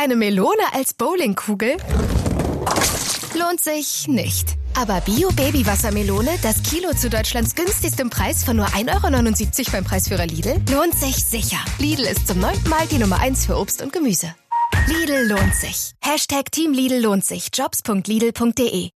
Eine Melone als Bowlingkugel? Lohnt sich nicht. Aber Bio-Baby-Wassermelone, das Kilo zu Deutschlands günstigstem Preis von nur 1,79 € beim Preisführer Lidl, lohnt sich sicher. Lidl ist zum 9. Mal die Nummer 1 für Obst und Gemüse. Lidl lohnt sich. #Team Lidl lohnt sich. Jobs.lidl.de.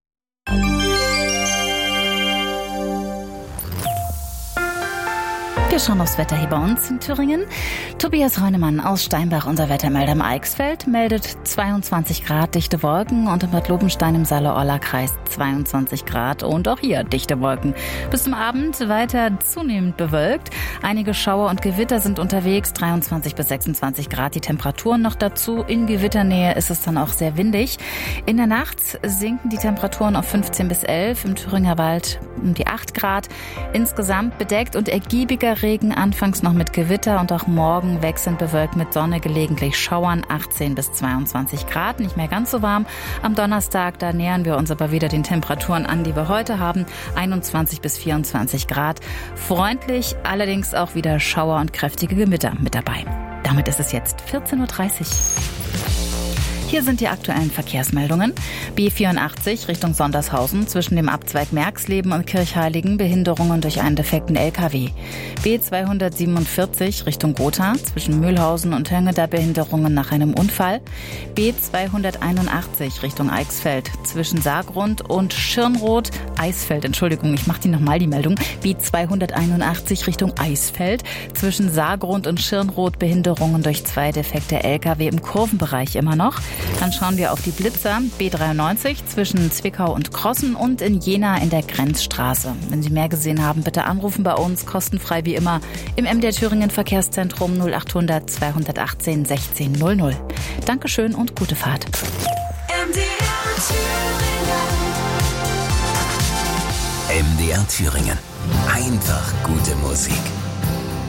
Wir schauen aufs Wetter hier bei uns in Thüringen. Tobias Reunemann aus Steinbach, unser Wettermelder im Eichsfeld, meldet 22 Grad, dichte Wolken und in Bad Lobenstein im Saale-Orla-Kreis 22 Grad und auch hier dichte Wolken. Bis zum Abend weiter zunehmend bewölkt. Einige Schauer und Gewitter sind unterwegs, 23 bis 26 Grad die Temperaturen noch dazu. In Gewitternähe ist es dann auch sehr windig. In der Nacht sinken die Temperaturen auf 15 bis 11, im Thüringer Wald um die 8 Grad. Insgesamt bedeckt und ergiebiger Regen, anfangs noch mit Gewitter und auch morgen wechselnd bewölkt mit Sonne, gelegentlich Schauern, 18 bis 22 Grad, nicht mehr ganz so warm. Am Donnerstag, da nähern wir uns aber wieder den Temperaturen an, die wir heute haben, 21 bis 24 Grad. Freundlich, allerdings auch wieder Schauer und kräftige Gewitter mit dabei. Damit ist es jetzt 14:30 Uhr. Hier sind die aktuellen Verkehrsmeldungen. B84 Richtung Sondershausen zwischen dem Abzweig Merxleben und Kirchheiligen Behinderungen durch einen defekten LKW. B247 Richtung Gotha zwischen Mühlhausen und Höngeda Behinderungen nach einem Unfall. B281 Richtung Eichsfeld zwischen Saargrund und Schirnroth. Ich mache die nochmal die Meldung. B281 Richtung Eisfeld zwischen Saargrund und Schirnroth Behinderungen durch 2 defekte LKW im Kurvenbereich immer noch. Dann schauen wir auf die Blitzer. B93 zwischen Zwickau und Krossen und in Jena in der Grenzstraße. Wenn Sie mehr gesehen haben, bitte anrufen bei uns, kostenfrei wie immer, im MDR Thüringen Verkehrszentrum 0800 218 16 00. Dankeschön und gute Fahrt. MDR Thüringen. Einfach gute Musik.